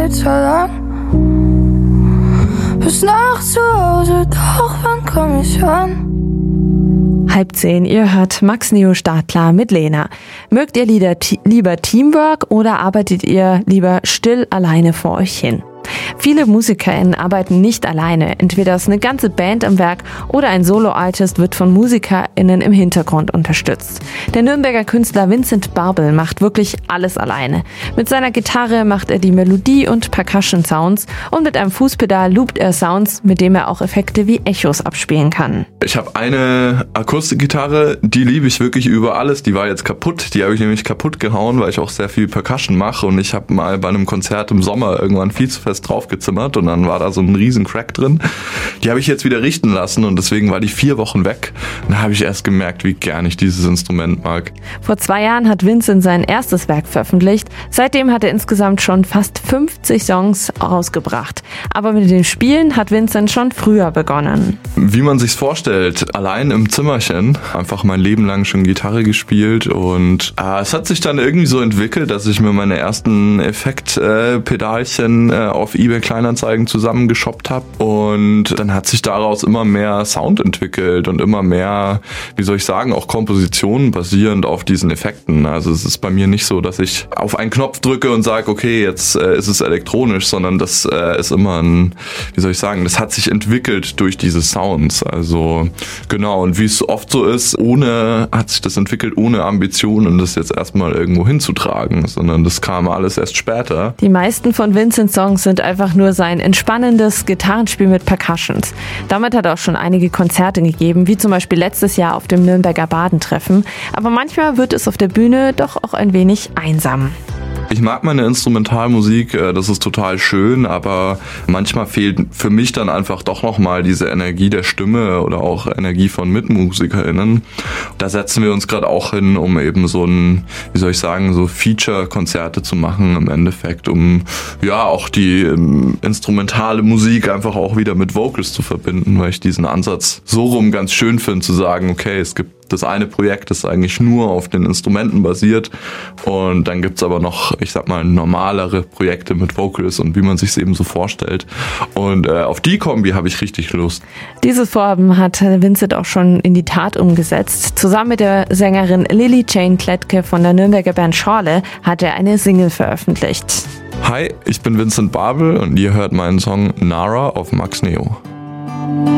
weiter lang. Bis nach zu Hause, doch wann komm ich an? 9:30, ihr hört Max Neo Startklar mit Lena. Mögt ihr lieber Teamwork oder arbeitet ihr lieber still alleine vor euch hin? Viele MusikerInnen arbeiten nicht alleine. Entweder ist eine ganze Band am Werk oder ein Solo-Artist wird von MusikerInnen im Hintergrund unterstützt. Der Nürnberger Künstler Vincent Barbel macht wirklich alles alleine. Mit seiner Gitarre macht er die Melodie- und Percussion-Sounds und mit einem Fußpedal loopt er Sounds, mit dem er auch Effekte wie Echos abspielen kann. Ich habe eine Akustikgitarre, die liebe ich wirklich über alles. Die war jetzt kaputt, die habe ich nämlich kaputt gehauen, weil ich auch sehr viel Percussion mache und ich habe mal bei einem Konzert im Sommer irgendwann viel zu fest draufgezimmert und dann war da so ein riesen Crack drin. Die habe ich jetzt wieder richten lassen und deswegen war die 4 Wochen weg. Und da habe ich erst gemerkt, wie gern ich dieses Instrument mag. Vor 2 Jahren hat Vincent sein erstes Werk veröffentlicht. Seitdem hat er insgesamt schon fast 50 Songs rausgebracht. Aber mit dem Spielen hat Vincent schon früher begonnen. Wie man sich's vorstellt, allein im Zimmerchen, einfach mein Leben lang schon Gitarre gespielt und es hat sich dann irgendwie so entwickelt, dass ich mir meine ersten Effektpedalchen auf eBay Kleinanzeigen zusammengeshoppt habe und dann hat sich daraus immer mehr Sound entwickelt und immer mehr, wie soll ich sagen, auch Kompositionen basierend auf diesen Effekten. Also es ist bei mir nicht so, dass ich auf einen Knopf drücke und sage, okay, jetzt ist es elektronisch, sondern das ist immer ein, wie soll ich sagen, das hat sich entwickelt durch diese Sounds. Also genau, und wie es oft so ist, hat sich das entwickelt ohne Ambitionen, das jetzt erstmal irgendwo hinzutragen, sondern das kam alles erst später. Die meisten von Vincents Songs sind einfach nur sein entspannendes Gitarrenspiel mit Percussions. Damit hat er auch schon einige Konzerte gegeben, wie zum Beispiel letztes Jahr auf dem Nürnberger Badentreffen. Aber manchmal wird es auf der Bühne doch auch ein wenig einsam. Ich mag meine Instrumentalmusik, das ist total schön, aber manchmal fehlt für mich dann einfach doch nochmal diese Energie der Stimme oder auch Energie von MitmusikerInnen. Da setzen wir uns gerade auch hin, um eben so wie soll ich sagen, so Feature-Konzerte zu machen im Endeffekt, um ja auch die instrumentale Musik einfach auch wieder mit Vocals zu verbinden, weil ich diesen Ansatz so rum ganz schön finde, zu sagen, okay, es gibt das eine Projekt, das eigentlich nur auf den Instrumenten basiert und dann gibt's aber noch, ich sag mal, normalere Projekte mit Vocals und wie man sich's eben so vorstellt. Und auf die Kombi habe ich richtig Lust. Dieses Vorhaben hat Vincent auch schon in die Tat umgesetzt. Zusammen mit der Sängerin Lily Jane Klettke von der Nürnberger Band Schorle hat er eine Single veröffentlicht. Hi, ich bin Vincent Barbel und ihr hört meinen Song Nara auf Max Neo.